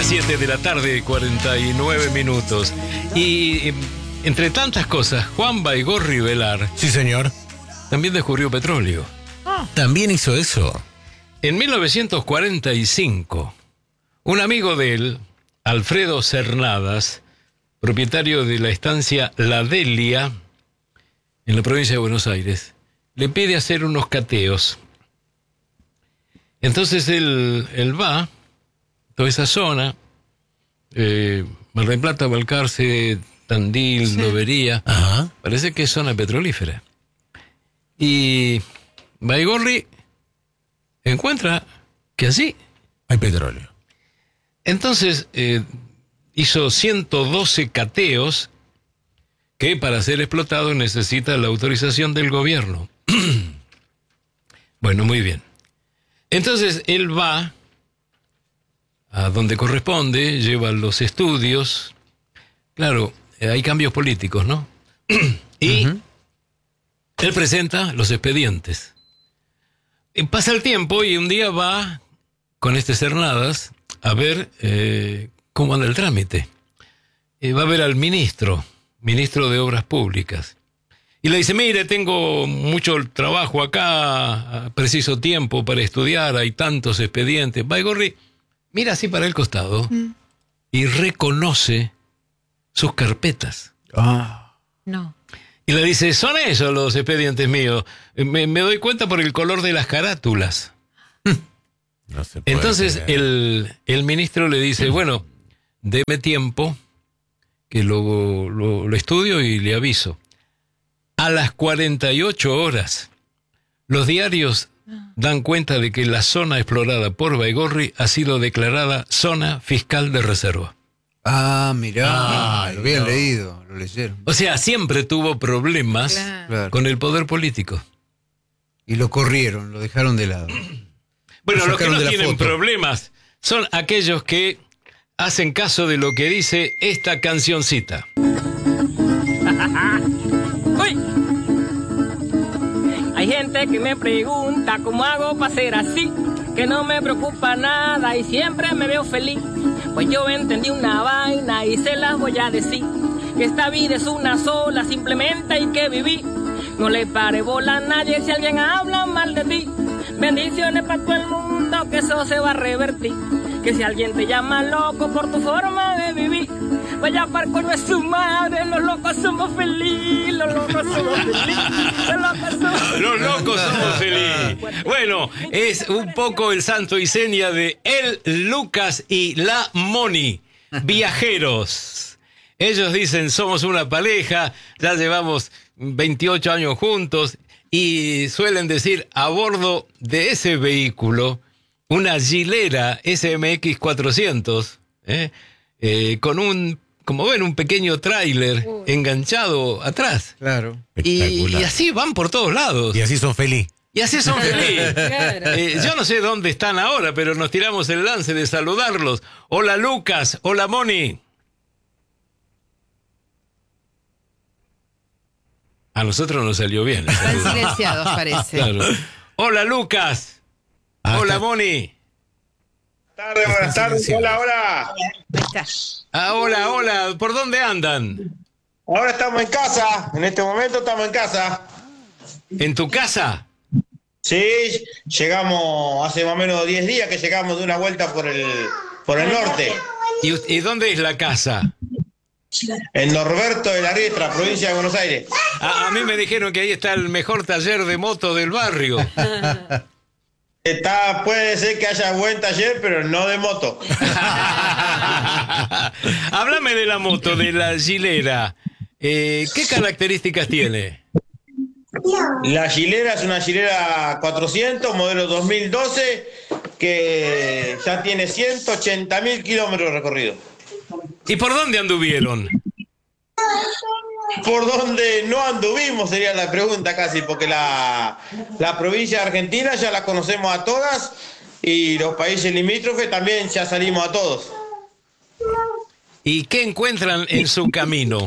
Las 7 de la tarde, 49 minutos. Y entre tantas cosas, Juan Baigorri Velar. Sí, señor. También descubrió petróleo. También hizo eso. En 1945, un amigo de él, Alfredo Cernadas, propietario de la estancia La Delia, en la provincia de Buenos Aires, le pide hacer unos cateos. Entonces él va, toda esa zona, Mar del Plata, Balcarce, Tandil, sí. Lobería, parece que es zona petrolífera. Y Baigorri encuentra que así hay petróleo. Entonces hizo 112 cateos que para ser explotado necesita la autorización del gobierno. Bueno, muy bien. Entonces él va a donde corresponde, lleva los estudios. Claro, hay cambios políticos, ¿no? Y él presenta los expedientes. Pasa el tiempo y un día va con este Cernadas a ver cómo anda el trámite. Va a ver al ministro de Obras Públicas. Y le dice, mire, tengo mucho trabajo acá, preciso tiempo para estudiar, hay tantos expedientes. Baigorri mira así para el costado y reconoce sus carpetas. No. Y le dice, son esos los expedientes míos. Me doy cuenta por el color de las carátulas. No se puede. Entonces el ministro le dice, bueno, deme tiempo, que lo estudio y le aviso. A las 48 horas, los diarios dan cuenta de que la zona explorada por Baigorri ha sido declarada zona fiscal de reserva. Mirá, lo habían leído, lo leyeron. O sea, siempre tuvo problemas con el poder político. Y lo corrieron, lo dejaron de lado. Bueno, los que no tienen problemas son aquellos que hacen caso de lo que dice esta cancioncita. ¡Uy! Hay gente que me pregunta cómo hago para ser así, que no me preocupa nada y siempre me veo feliz. Pues yo entendí una vaina y se las voy a decir, que esta vida es una sola, simplemente hay que vivir. No le pare bola a nadie si alguien habla mal de ti. Bendiciones para todo el mundo, que eso se va a revertir. Que si alguien te llama loco por tu forma de vivir, vaya par con nuestra madre, los locos somos felices, los locos somos felices, los locos somos felices. Bueno, es un poco el santo y seña de el Lucas y la Moni, viajeros. Ellos dicen, somos una pareja, ya llevamos 28 años juntos, y suelen decir, a bordo de ese vehículo, una Gilera SMX 400, con como ven, un pequeño tráiler enganchado atrás. Claro. Y así van por todos lados. Y así son felices. Yo no sé dónde están ahora, pero nos tiramos el lance de saludarlos. Hola Lucas, hola Moni. A nosotros nos salió bien. Están silenciados, parece. Claro. Hola Lucas. Hola Moni. Buenas tardes. Hola. Hola. ¿Por dónde andan? Ahora estamos en casa. En este momento estamos en casa. ¿En tu casa? Sí, llegamos hace más o menos 10 días que llegamos de una vuelta por el norte. ¿Y dónde es la casa? En Norberto de la Riestra, provincia de Buenos Aires. A mí me dijeron que ahí está el mejor taller de moto del barrio. Puede ser que haya buen taller, pero no de moto. Háblame de la moto, de la Gilera. ¿Qué características tiene? La Gilera es una Gilera 400, modelo 2012, que ya tiene 180.000 kilómetros recorridos. ¿Y por dónde anduvieron? Por donde no anduvimos sería la pregunta casi, porque la provincia de Argentina ya la conocemos a todas y los países limítrofes también ya salimos a todos. ¿Y qué encuentran en su camino?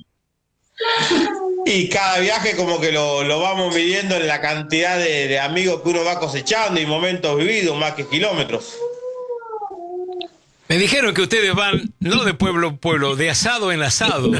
Y cada viaje como que lo vamos midiendo en la cantidad de amigos que uno va cosechando y momentos vividos más que kilómetros. Me dijeron que ustedes van, no de pueblo en pueblo, de asado en asado.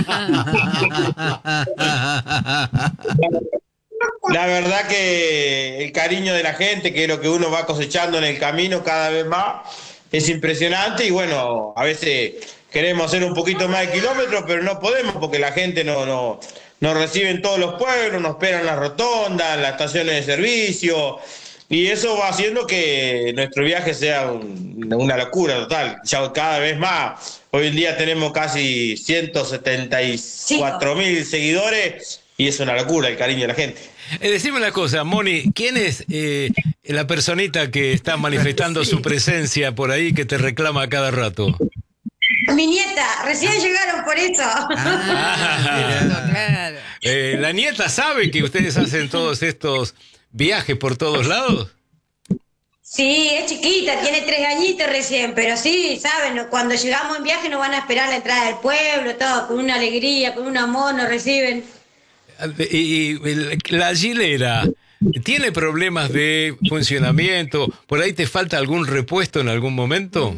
La verdad que el cariño de la gente, que es lo que uno va cosechando en el camino cada vez más, es impresionante. Y bueno, a veces queremos hacer un poquito más de kilómetros, pero no podemos porque la gente nos recibe en todos los pueblos, nos espera en las rotondas, en las estaciones de servicio. Y eso va haciendo que nuestro viaje sea una locura total. Ya cada vez más. Hoy en día tenemos casi 174.000 seguidores y es una locura el cariño de la gente. Decime una cosa, Moni, ¿quién es la personita que está manifestando su presencia por ahí que te reclama a cada rato? Mi nieta, recién llegaron por eso. Claro. ¿La nieta sabe que ustedes hacen todos estos viajes por todos lados? Sí, es chiquita, tiene 3 añitos recién, pero sí, saben, cuando llegamos en viaje nos van a esperar a la entrada del pueblo, todo, con una alegría, con un amor, nos reciben. Y la Gilera, ¿tiene problemas de funcionamiento? ¿Por ahí te falta algún repuesto en algún momento?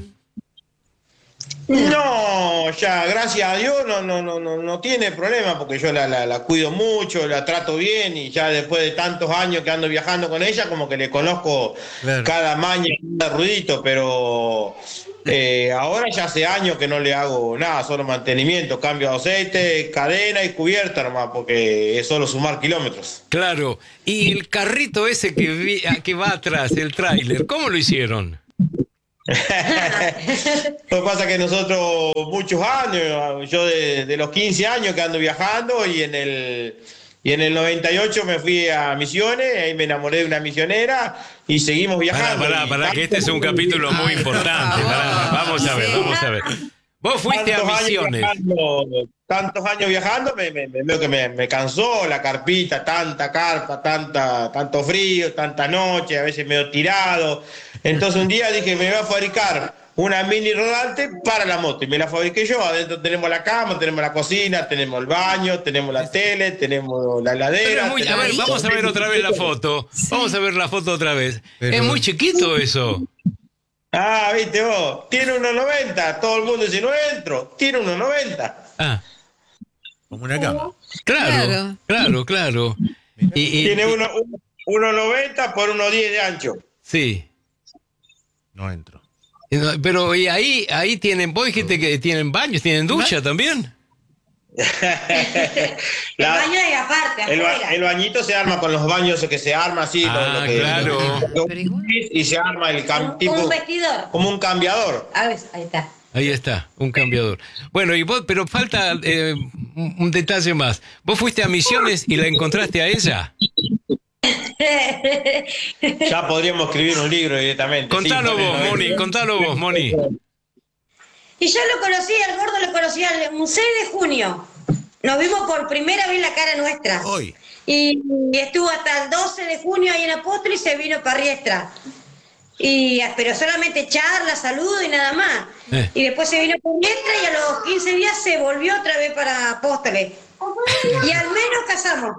No, ya, gracias a Dios no tiene problema porque yo la cuido mucho, la trato bien y ya después de tantos años que ando viajando con ella, como que le conozco cada maña, cada ruidito, pero ahora ya hace años que no le hago nada, solo mantenimiento, cambio de aceite, cadena y cubierta nomás, porque es solo sumar kilómetros. Claro, y el carrito ese que va atrás, el tráiler, ¿cómo lo hicieron? Lo que pasa es que nosotros muchos años, yo de los 15 años que ando viajando y en el 98 me fui a Misiones, ahí me enamoré de una misionera y seguimos viajando. Pará, que este es un capítulo muy importante. Vamos a ver. Vos fuiste a Misiones. Tantos años viajando, me cansó la carpita, tanta carpa, tanto frío, tanta noche, a veces medio tirado. Entonces un día dije, me voy a fabricar una mini rodante para la moto. Y me la fabriqué yo. Adentro tenemos la cama, tenemos la cocina, tenemos el baño, tenemos la tele, tenemos la heladera. A ver, vamos a ver otra vez la foto. Sí. Vamos a ver la foto otra vez. Pero... es muy chiquito eso. Ah, viste vos. Tiene 1,90. Todo el mundo dice, no entro. Tiene 1,90. Ah. Como una cama. Claro. Y tiene 1,90 por 1,10 de ancho. Sí. No entro. Pero y ahí tienen, vos dijiste que tienen baños, tienen ducha también. El baño es aparte, el bañito se arma con los baños que se arma así. Claro. Y se arma tipo un vestidor. Como un cambiador. A ver, ahí está. Ahí está, un cambiador. Bueno, y vos, pero falta un detalle más. ¿Vos fuiste a Misiones y la encontraste a ella? Ya podríamos escribir un libro directamente. Contalo vos, Moni. Y yo lo conocí, al gordo lo conocí un 6 de junio. Nos vimos por primera vez la cara nuestra. Hoy. Y estuvo hasta el 12 de junio ahí en Apóstol y se vino para Riestra. Pero solamente charla, saludo y nada más. Y después se vino por Riestra y a los 15 días se volvió otra vez para Apóstoles. Y al menos casamos.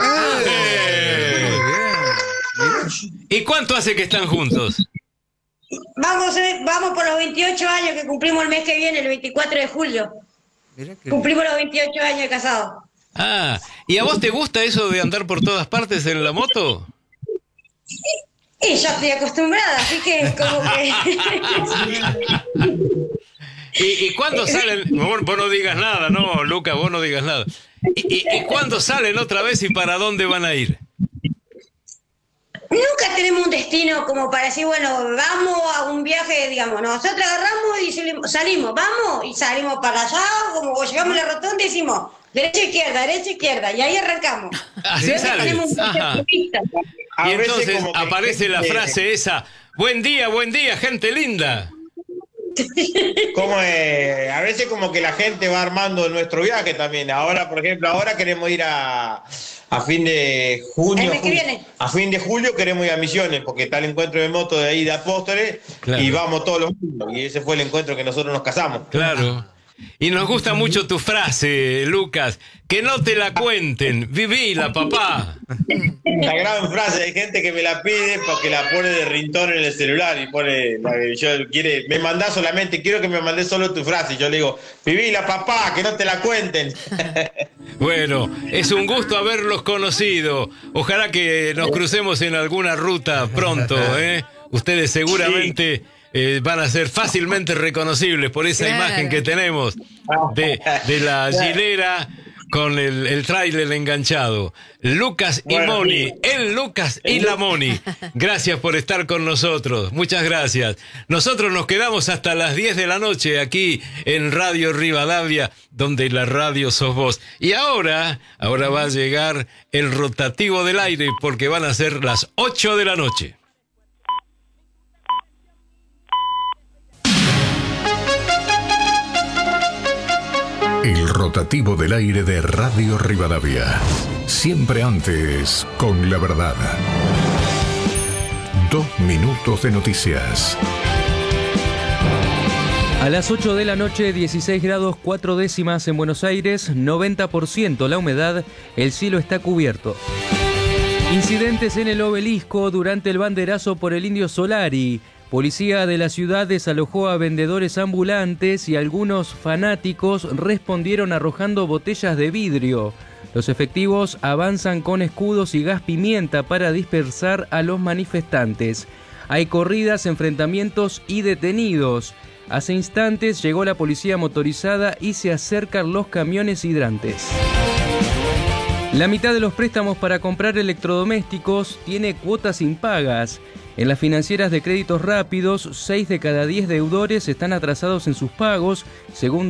¿Y cuánto hace que están juntos? Vamos por los 28 años que cumplimos el mes que viene, el 24 de julio. Cumplimos los 28 años de casados. ¿Y a vos te gusta eso de andar por todas partes en la moto? Y yo estoy acostumbrada, así que como que... ¿Y cuándo salen? Vos no digas nada, no, Lucas, vos no digas nada. ¿Y cuándo salen otra vez y para dónde van a ir? Nunca tenemos un destino como para decir, bueno, vamos a un viaje, digamos, nosotros agarramos y salimos, vamos y salimos para allá, como llegamos a la rotonda y decimos, derecha, izquierda, y ahí arrancamos. Así sale. Y entonces aparece la frase esa, buen día, gente linda. A veces como que la gente va armando nuestro viaje también. Ahora, por ejemplo, queremos ir a fin de junio. A fin de julio queremos ir a Misiones, porque está el encuentro de moto de ahí de Apóstoles, claro. Y vamos todos los mundos. Y ese fue el encuentro que nosotros nos casamos. Claro. Y nos gusta mucho tu frase, Lucas, que no te la cuenten, vivila, papá. La gran frase, hay gente que me la pide porque la pone de ringtone en el celular y pone, me mandás solamente, quiero que me mandes solo tu frase. Y yo le digo, vivila, papá, que no te la cuenten. Bueno, es un gusto haberlos conocido. Ojalá que nos crucemos en alguna ruta pronto, ¿eh? Ustedes seguramente van a ser fácilmente reconocibles por esa imagen que tenemos de la hilera con el tráiler enganchado. Lucas y Moni, el Lucas y la Moni. Gracias por estar con nosotros. Muchas gracias. Nosotros nos quedamos hasta las 10 de la noche aquí en Radio Rivadavia, donde la radio sos vos. Y ahora va a llegar el rotativo del aire porque van a ser las 8 de la noche. El rotativo del aire de Radio Rivadavia. Siempre antes con la verdad. 2 minutos de noticias. A las 8 de la noche, 16 grados 4 décimas en Buenos Aires, 90% la humedad, el cielo está cubierto. Incidentes en el Obelisco durante el banderazo por el Indio Solari. Policía de la ciudad desalojó a vendedores ambulantes y algunos fanáticos respondieron arrojando botellas de vidrio. Los efectivos avanzan con escudos y gas pimienta para dispersar a los manifestantes. Hay corridas, enfrentamientos y detenidos. Hace instantes llegó la policía motorizada y se acercan los camiones hidrantes. La mitad de los préstamos para comprar electrodomésticos tiene cuotas impagas. En las financieras de créditos rápidos, 6 de cada 10 deudores están atrasados en sus pagos, según